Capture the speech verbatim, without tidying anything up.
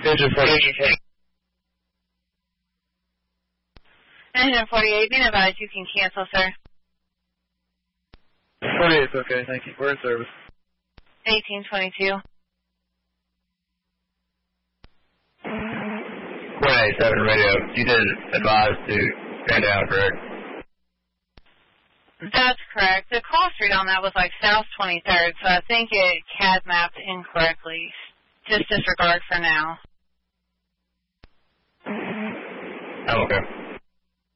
Engine forty-eight. Engine forty-eight, being advised you can cancel, sir. forty-eight's okay, thank you. We're in service. eighteen twenty-two. one eighty-seven radio, you did advise to stand down, correct? That's correct. The cross street on that was like South twenty-third, so I think it C A D mapped incorrectly. Just disregard for now. Oh, okay.